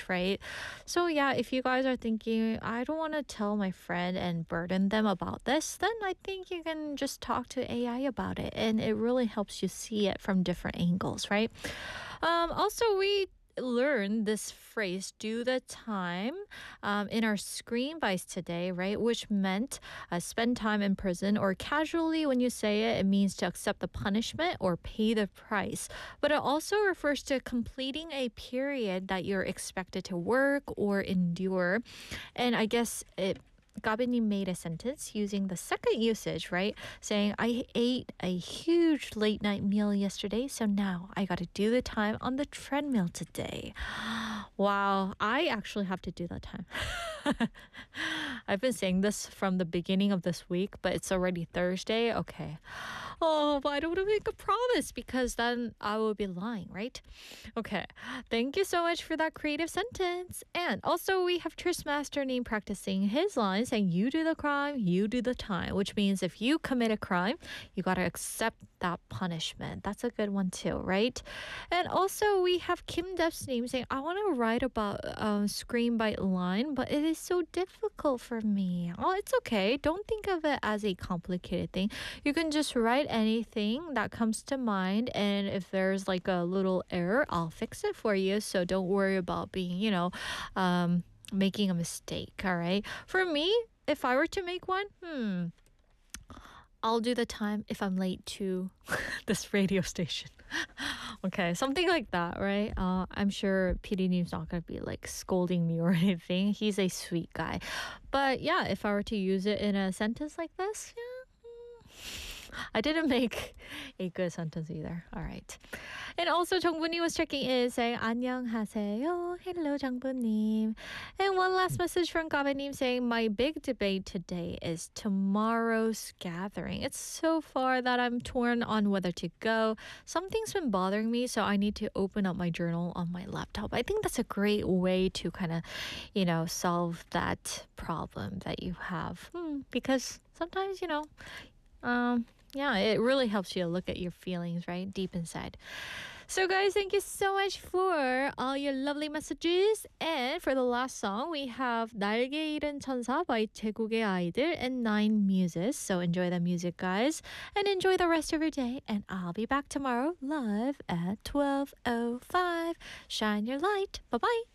much, right? So yeah, if you guys are thinking, I don't want to tell my friend and burden them about this, then I think you can just talk to AI about it, and it really helps you see it from different angles, right? Also, we learned this phrase do the time in our screen bites today, right, which meant spend time in prison, or casually when you say it, it means to accept the punishment or pay the price. But it also refers to completing a period that you're expected to work or endure. And I guess Gabinim made a sentence using the second usage, right? Saying, I ate a huge late night meal yesterday, so now I got to do the time on the treadmill today. Wow, I actually have to do that time. I've been saying this from the beginning of this week, but it's already Thursday. Okay. Oh, but I don't want to make a promise because then I will be lying, right? Okay. Thank you so much for that creative sentence. And also, we have Tristmaster name practicing his line saying, you do the crime, you do the time, which means if you commit a crime, you got to accept that punishment. That's a good one too, right? And also, we have Kim Dep's name saying, I want to write about Screen Bite line, but it is so difficult for me. Oh, it's okay. Don't think of it as a complicated thing. You can just write anything that comes to mind, and if there's like a little error, I'll fix it for you. So don't worry about being, making a mistake, all right? For me, if I were to make one, I'll do the time if I'm late to this radio station. Okay, something like that, right? I'm sure PD Neem's not going to be like scolding me or anything. He's a sweet guy. But yeah, if I were to use it in a sentence like this, I didn't make a good sentence either. All right. And also, 정부님 was checking in saying, 안녕하세요. Hello, 정부님. And one last message from 가베님 saying, my big debate today is tomorrow's gathering. It's so far that I'm torn on whether to go. Something's been bothering me, so I need to open up my journal on my laptop. I think that's a great way to kind of, solve that problem that you have. Because sometimes, it really helps you look at your feelings, right? Deep inside. So guys, thank you so much for all your lovely messages. And for the last song, we have 날개 잃은 천사 by 제국의 아이들 and Nine Muses. So enjoy the music, guys. And enjoy the rest of your day. And I'll be back tomorrow live at 12:05. Shine your light. Bye-bye.